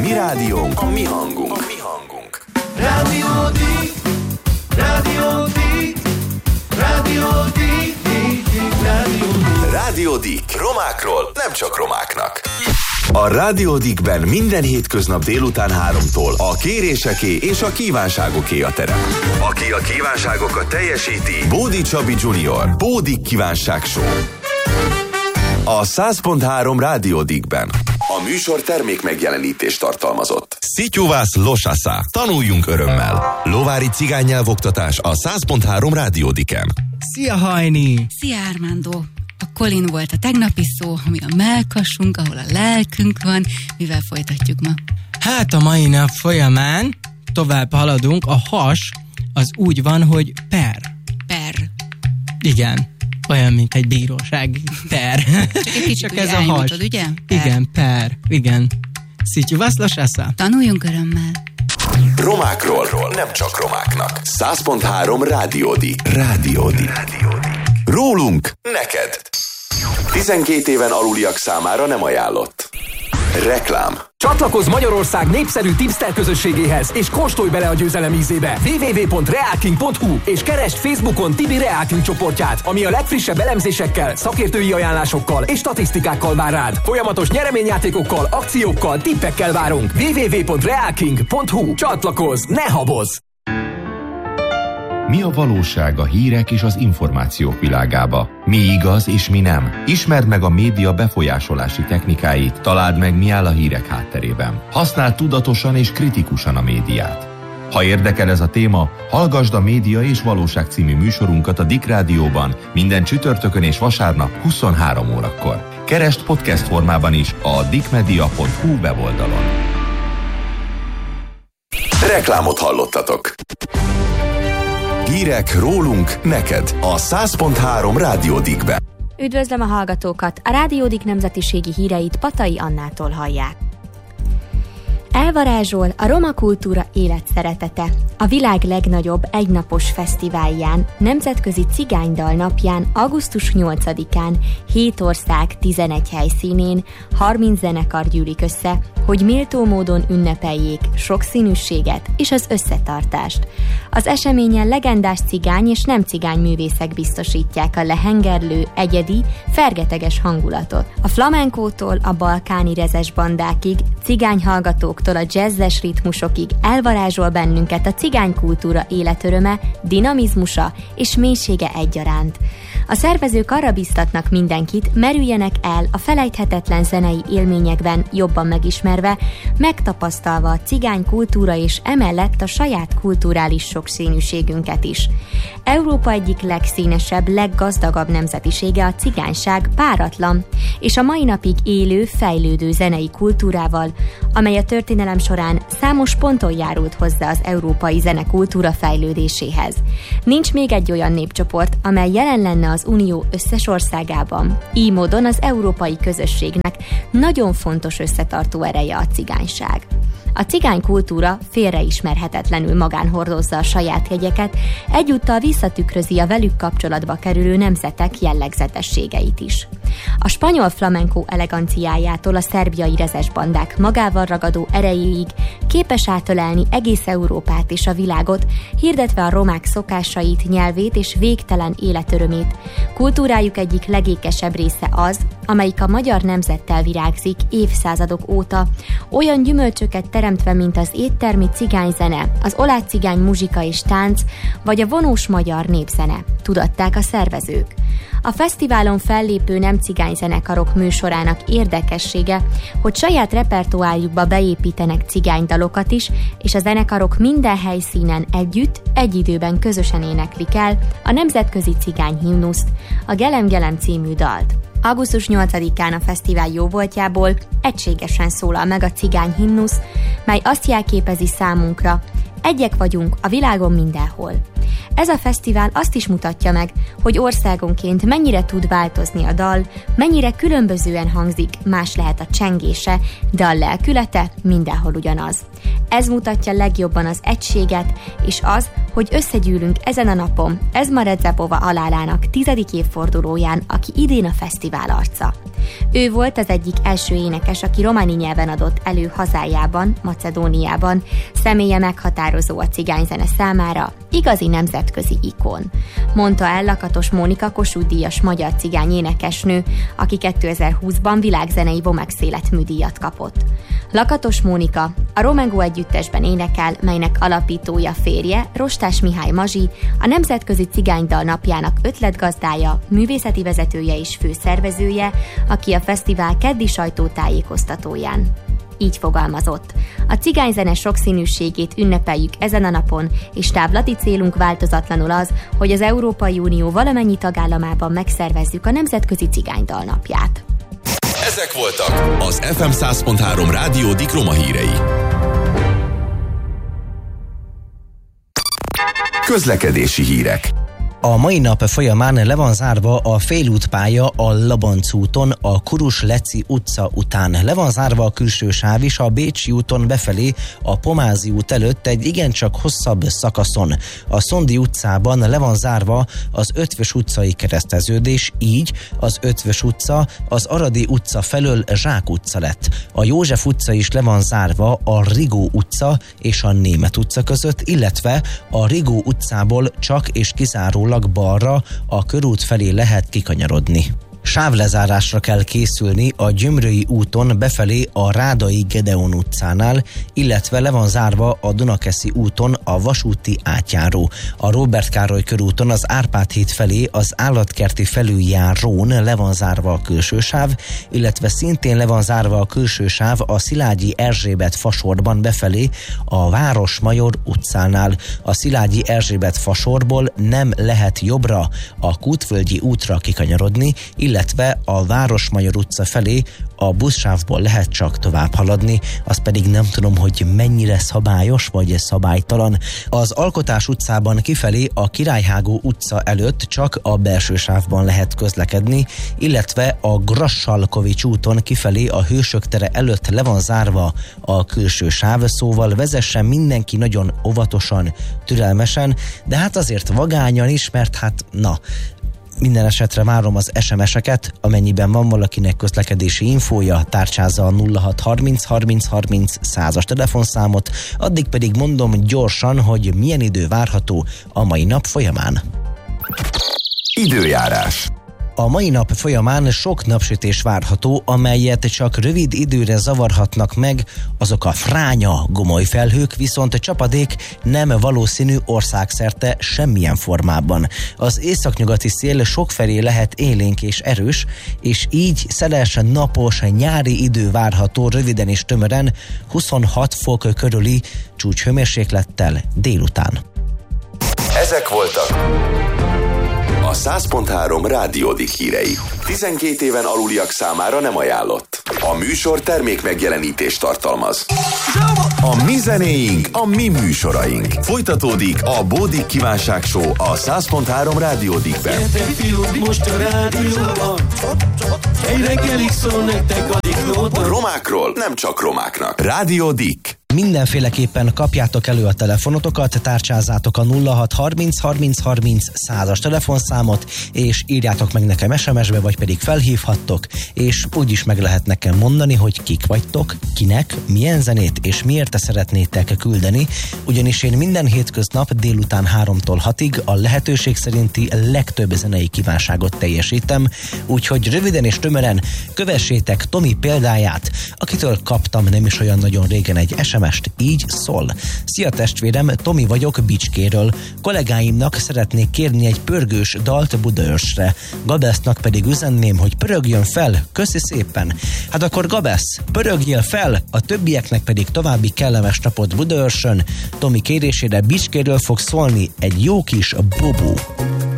mi rádiónk, a mi hangunk. A mi hangunk. Rádió Dick, Rádió Dick, Rádió Dick, Rádió Dick. Rádió Dick. Romákról nem csak romáknak. A Rádió Dickben minden hétköznap délután 3-tól a kéréseké és a kívánságoké a terep. Aki a kívánságokat teljesíti, Bódi Csabi Junior, Bódi Kívánság Show. A 100.3 Rádió Dickben. A műsor termék megjelenítést tartalmazott. Szityuvász Losasza. Tanuljunk örömmel. Lovári cigánynyelvoktatás a 100.3 Rádió Dicken. Szia Hajni! Szia Armando! A Colin volt a tegnapi szó, ami a mellkasunk, ahol a lelkünk van. Mivel folytatjuk ma? Hát a mai nap folyamán tovább haladunk. A has az úgy van, hogy per. Per. Igen. Olyan, mint egy bíróság. Per. Csak ez a has. Ugye? Per. Igen, per. Igen. Szityuvász Losasza. Tanuljunk örömmel. Romákról nem csak romáknak. 100.3 Rádió Dick. Rádió Dick. Rólunk neked. 12 éven aluliak számára nem ajánlott. Reklám. Csatlakozz Magyarország népszerű tipster közösségéhez, és kóstolj bele a győzelem ízébe. www.realking.hu és keresd Facebookon Tibi Realking csoportját, ami a legfrissebb elemzésekkel, szakértői ajánlásokkal és statisztikákkal vár rád. Folyamatos nyereményjátékokkal, akciókkal, tippekkel várunk. www.realking.hu. Csatlakozz, ne habozz! Mi a valóság a hírek és az információk világába? Mi igaz és mi nem? Ismerd meg a média befolyásolási technikáit, találd meg, mi áll a hírek hátterében. Használd tudatosan és kritikusan a médiát. Ha érdekel ez a téma, hallgasd a Média és Valóság című műsorunkat a Dick Rádióban minden csütörtökön és vasárnap 23 órakor. Keresd podcast formában is a dickmedia.hu weboldalon. Reklámot hallottatok. Hírek rólunk neked a 100.3 Rádió Dickben. Üdvözlöm a hallgatókat! A Rádió Dick nemzetiségi híreit Patai Annától hallják. Elvarázsol a roma kultúra életszeretete. A világ legnagyobb egynapos fesztiválján, Nemzetközi Cigánydal napján, augusztus 8-án 7 ország 11 helyszínén 30 zenekar gyűlik össze, hogy méltó módon ünnepeljék sokszínűséget és az összetartást. Az eseményen legendás cigány és nem cigány művészek biztosítják a lehengerlő, egyedi, fergeteges hangulatot. A flamenkótól a balkáni rezes bandákig, cigányhallgatóktól a jazzes ritmusokig elvarázsol bennünket a cigánykultúra életöröme, dinamizmusa és mélysége egyaránt. A szervezők arra biztatnak mindenkit, merüljenek el a felejthetetlen zenei élményekben, jobban megismerve, megtapasztalva a cigány kultúra és emellett a saját kulturális sokszínűségünket is. Európa egyik legszínesebb, leggazdagabb nemzetisége a cigányság páratlan, és a mai napig élő, fejlődő zenei kultúrával, amely a történelem során számos ponton járult hozzá az európai zenekultúra fejlődéséhez. Nincs még egy olyan népcsoport, amely jelen lenne az Unió összes országában. Így módon az európai közösségnek nagyon fontos összetartó ereje a cigányság. A cigány kultúra félreismerhetetlenül magán hordozza a saját jegyeket, egyúttal visszatükrözi a velük kapcsolatba kerülő nemzetek jellegzetességeit is. A spanyol flamenco eleganciájától a szerbiai rezes bandák magával ragadó erejéig képes átölelni egész Európát és a világot, hirdetve a romák szokásait, nyelvét és végtelen életörömét. Kultúrájuk egyik legékesebb része az, amelyik a magyar nemzettel virágzik évszázadok óta, olyan gyümölcsöket teremtve, mint az éttermi cigányzene, az oláh cigány muzsika és tánc, vagy a vonós magyar népzene, tudatták a szervezők. A fesztiválon fellépő nem cigányzenekarok műsorának érdekessége, hogy saját repertoárjukba beépítenek cigánydalokat is, és a zenekarok minden helyszínen együtt, egy időben közösen éneklik el a nemzetközi cigányhimnuszt, a Gelem Gelem című dalt. Augusztus 8-án a fesztivál jóvoltjából egységesen szólal meg a cigányhimnusz, mely azt jelképezi számunkra, egyek vagyunk a világon mindenhol. Ez a fesztivál azt is mutatja meg, hogy országonként mennyire tud változni a dal, mennyire különbözően hangzik, más lehet a csengése, de a lelkülete mindenhol ugyanaz. Ez mutatja legjobban az egységet, és az, hogy összegyűlünk ezen a napon Ezma Redzsepova Alálának 10. évfordulóján, aki idén a fesztivál arca. Ő volt az egyik első énekes, aki románi nyelven adott elő hazájában, Macedóniában, személye meghatározó a cigányzene számára, igazi nemzetközi ikon. Mondta el Lakatos Mónika Kossuth-díjas magyar cigány énekesnő, aki 2020-ban világzenei Vomex életműdíjat kapott. Lakatos Mónika a Romengo együttesben énekel, melynek alapítója férje, Rostás Mihály Mazsi, a Nemzetközi Cigánydal napjának ötletgazdája, művészeti vezetője és főszervezője, aki a fesztivál keddi sajtótájékoztatóján így fogalmazott. A cigányzene sokszínűségét ünnepeljük ezen a napon, és távlati célunk változatlanul az, hogy az Európai Unió valamennyi tagállamában megszervezzük a Nemzetközi Cigánydal napját. Ezek voltak az FM 100.3 Rádió Dik Roma hírei. Közlekedési hírek. A mai nap folyamán le van zárva a félútpálya a Labanc úton, a Kurus-Leci utca után. Le van zárva a külső sáv is a Bécsi úton befelé a Pomázi út előtt egy igencsak hosszabb szakaszon. A Szondi utcában le van zárva az Ötvös utcai kereszteződés, így az Ötvös utca az Aradi utca felől Zsák utca lett. A József utca is le van zárva a Rigó utca és a Német utca között, illetve a Rigó utcából csak és kizárólag balra a körút felé lehet kikanyarodni. Sávlezárásra kell készülni a Gyömrői úton befelé a Rádai Gedeon utcánál, illetve le van zárva a Dunakeszi úton a vasúti átjáró. A Róbert Károly körúton az Árpád híd felé az állatkerti felüljárón le van zárva a külső sáv, illetve szintén le van zárva a külső sáv a Szilágyi Erzsébet fasorban befelé a Városmajor utcánál. A Szilágyi Erzsébet fasorból nem lehet jobbra a Kútvölgyi útra kikanyarodni, illetve a Városmajor utca felé a buszsávból lehet csak tovább haladni, azt pedig nem tudom, hogy mennyire szabályos vagy szabálytalan. Az Alkotás utcában kifelé a Királyhágó utca előtt csak a belső sávban lehet közlekedni, illetve a Grassalkovics úton kifelé a Hősök tere előtt le van zárva a külső sáv, szóval vezessen mindenki nagyon óvatosan, türelmesen, de hát azért vagányan is, mert hát minden esetre várom az SMS-eket, amennyiben van valakinek közlekedési infója, tárcsázza a 0630 30 30 100-as telefonszámot, addig pedig mondom gyorsan, hogy milyen idő várható a mai nap folyamán. Időjárás. A mai nap folyamán sok napsütés várható, amelyet csak rövid időre zavarhatnak meg azok a fránya gomolyfelhők, viszont csapadék nem valószínű országszerte semmilyen formában. Az északnyugati szél sokfelé lehet élénk és erős, és így szeles, napos, nyári idő várható röviden és tömören 26 fok körüli csúcshőmérséklettel délután. Ezek voltak a 100.3 Rádió Dik hírei. 12 éven aluliak számára nem ajánlott. A műsor termék megjelenítést tartalmaz. A mi zenéink, a mi műsoraink. Folytatódik a Bódik Kívánság Show a 100.3 Rádió Dikben. Gyertek fiúk, most a rádióban, egy reggelig szól nektek a Diklóban. Romákról nem csak romáknak. Rádió Dik. Mindenféleképpen kapjátok elő a telefonotokat, tárcsázzátok a 0630 30 30 100-as telefonszámot, és írjátok meg nekem SMS-be, vagy pedig felhívhattok, és úgyis meg lehet nekem mondani, hogy kik vagytok, kinek, milyen zenét és miért szeretnétek küldeni, ugyanis én minden hétköznap délután 3-tól 6-ig a lehetőség szerinti legtöbb zenei kívánságot teljesítem, úgyhogy röviden és tömören kövessétek Tomi példáját, akitől kaptam nem is olyan nagyon régen egy SMS-t, így szól. Szia testvérem, Tomi vagyok Bicskéről. Kollégáimnak szeretnék kérni egy pörgős dalt Budaörsre. Gabesznak pedig üzenném, hogy pörögjön fel. Köszi szépen. Hát akkor Gabesz, pörögjél fel, a többieknek pedig további kellemes napot Budaörsön. Tomi kérésére Bicskéről fog szólni egy jó kis bobó.